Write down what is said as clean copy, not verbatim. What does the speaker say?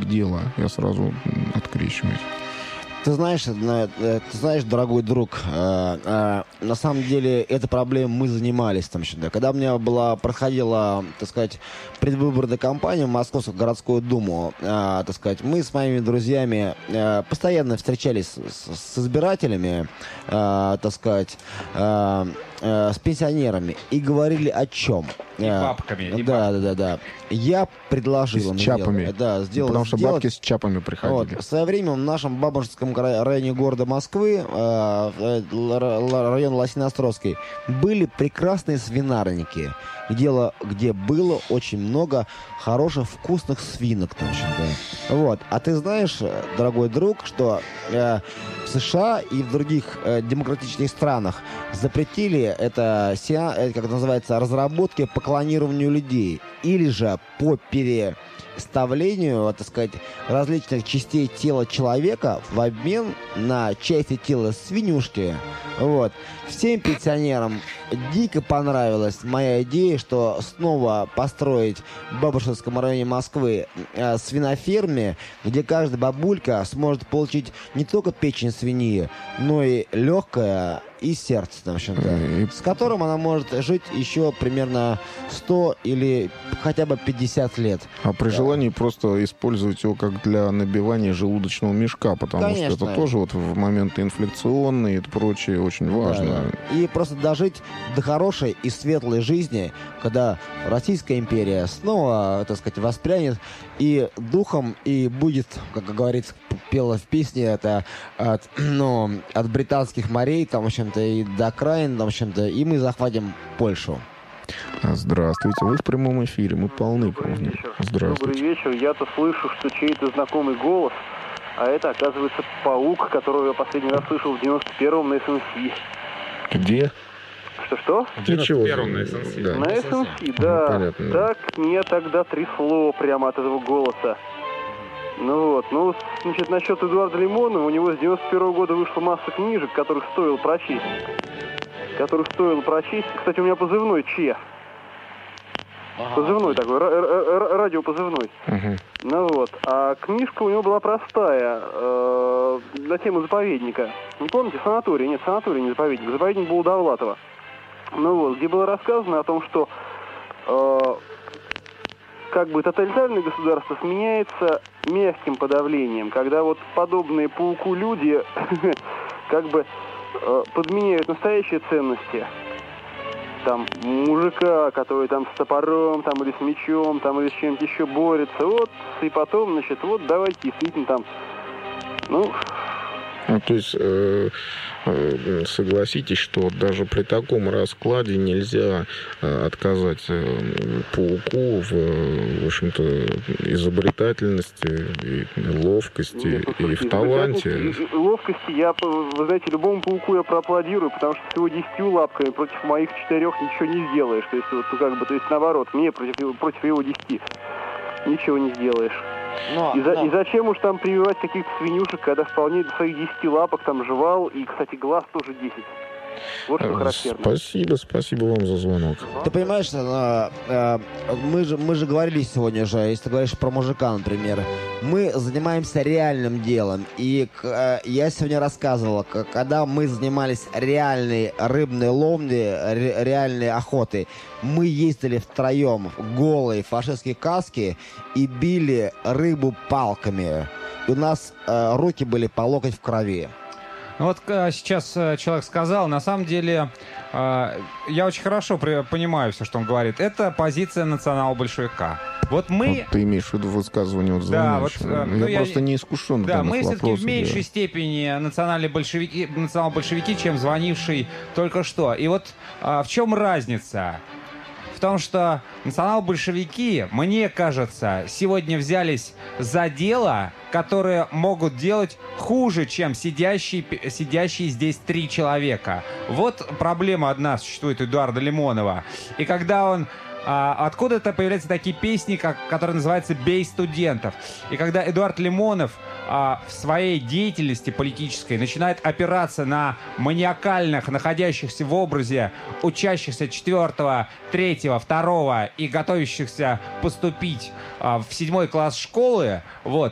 к делу, я сразу открещиваюсь. Ты знаешь, дорогой друг, на самом деле этой проблемой мы занимались там еще. Когда у меня проходила, так сказать, предвыборная кампания в Московскую городскую думу, так сказать, мы с моими друзьями постоянно встречались с избирателями, так сказать, с пенсионерами и говорили о чем? И бабками. Да. Я предложил им чапами. сделать. Потому что бабки с чапами приходили. В свое время в нашем Бабушкинском районе города Москвы, район Лосиноостровский, были прекрасные свинарники, где было очень много хороших, вкусных свинок. Вот. А ты знаешь, дорогой друг, что в США и в других демократических странах запретили это, как это называется, разработки по клонированию людей или же по переставлению, так сказать, различных частей тела человека в обмен на части тела свинюшки. Вот. Всем пенсионерам дико понравилась моя идея, что снова построить в Бабушкинском районе Москвы свиноферме, где каждая бабулька сможет получить не только печень свиньи, но и легкое и сердце, в общем-то, с которым она может жить еще примерно 100 или хотя бы 50 лет. А при желании просто использовать его как для набивания желудочного мешка, потому что это тоже вот в моменты инфляционные и прочее очень важно. Да. И просто дожить до хорошей и светлой жизни, когда Российская империя снова, так сказать, воспрянет и духом, и будет, как говорится, пела в песне, это от британских морей, там, в общем-то, и до окраин, там, в общем-то, и мы захватим Польшу. Здравствуйте, вы в прямом эфире, мы полны. Здравствуйте. Добрый вечер, я-то слышу, что чей-то знакомый голос, а это, оказывается, паук, которого я последний раз слышал в 91-м на СНС. Где? Что-что? В 91-м на СНС. Да. На СНС, да. Понятно, да. Так меня тогда трясло прямо от этого голоса. Значит, насчет Эдуарда Лимонова, у него с 91-го года вышла масса книжек, которых стоило прочесть. Кстати, у меня позывной Че. Позывной такой, радиопозывной. А книжка у него была простая, на тему заповедника. Не помните, санаторий не заповедник. Заповедник был у Довлатова. Где было рассказано о том, что тоталитарное государство сменяется мягким подавлением, когда вот подобные пауку люди подменяют настоящие ценности. Там мужика, который там с топором, там или с мечом, там или с чем-то еще борется. И потом, значит, давайте действительно там, то есть согласитесь, что даже при таком раскладе нельзя отказать пауку в общем-то, изобретательности, и ловкости, и в таланте. Ловкости вы знаете, любому пауку я проаплодирую, потому что с его 10 лапками против моих 4 ничего не сделаешь. То есть, наоборот, мне против его 10 ничего не сделаешь. И зачем уж там прививать каких-то свинюшек, когда вполне до своих 10 лапок там жевал, и, кстати, глаз тоже 10. Вот что характерно. Спасибо вам за звонок. Ты понимаешь, мы же говорили сегодня же, если ты говоришь про мужика, например, мы занимаемся реальным делом. И я сегодня рассказывал, когда мы занимались реальной рыбной ловлей, реальной охотой, мы ездили втроем в голые фашистские каски и били рыбу палками. И у нас руки были по локоть в крови. Сейчас человек сказал, на самом деле, я очень хорошо понимаю все, что он говорит. Это позиция национал-большевика. Ты имеешь в виду высказывание звонящего? Я просто не искушен в данных мы вопросах. все-таки в меньшей степени национал-большевики, чем звонивший только что. И в чем разница? В том, что национал-большевики, мне кажется, сегодня взялись за дело, которое могут делать хуже, чем сидящие здесь 3 человека. Вот проблема одна существует у Эдуарда Лимонова. И когда он... откуда-то появляются такие песни, которые называются «Бей студентов». И когда Эдуард Лимонов в своей деятельности политической начинает опираться на маниакальных, находящихся в образе учащихся 4, 3, 2 и готовящихся поступить в 7 класс школы,